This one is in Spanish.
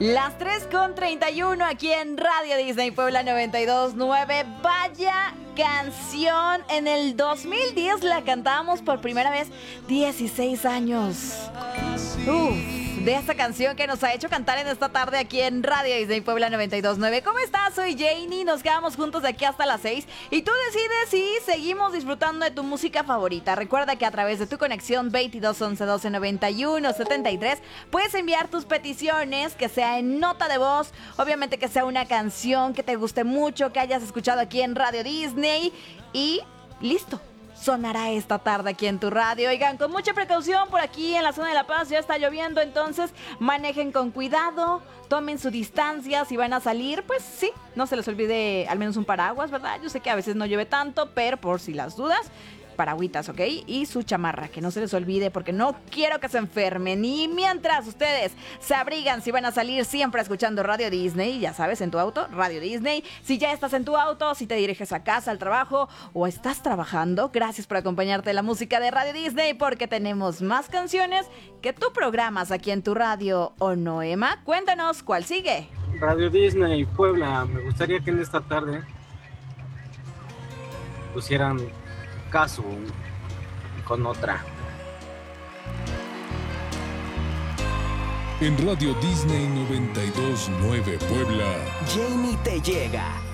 Las 3:31 aquí en Radio Disney Puebla 92.9. Vaya canción. En el 2010 la cantamos por primera vez. 16 años. De esta canción que nos ha hecho cantar en esta tarde aquí en Radio Disney Puebla 92.9. ¿Cómo estás? Soy Janie. Nos quedamos juntos de aquí hasta las 6. Y tú decides si seguimos disfrutando de tu música favorita. Recuerda que a través de tu conexión 22 11 12 91 73 puedes enviar tus peticiones, que sea en nota de voz. Obviamente que sea una canción que te guste mucho, que hayas escuchado aquí en Radio Disney. Y listo. Sonará esta tarde aquí en tu radio. Oigan, con mucha precaución por aquí en la zona de La Paz, ya está lloviendo, entonces manejen con cuidado, tomen su distancia, si van a salir, pues sí, no se les olvide al menos un paraguas, ¿verdad? Yo sé que a veces no llueve tanto, pero por si las dudas, paragüitas, ¿ok? Y su chamarra, que no se les olvide porque no quiero que se enfermen. Y mientras ustedes se abrigan, si van a salir siempre escuchando Radio Disney, ya sabes, en tu auto, Radio Disney. Si ya estás en tu auto, si te diriges a casa, al trabajo o estás trabajando, gracias por acompañarte en la música de Radio Disney porque tenemos más canciones que tú programas aquí en tu radio, ¿o no, Emma? Cuéntanos, ¿cuál sigue? Radio Disney Puebla, me gustaría que en esta tarde pusieran Caso con otra. En Radio Disney 92.9 Puebla, Janie te llega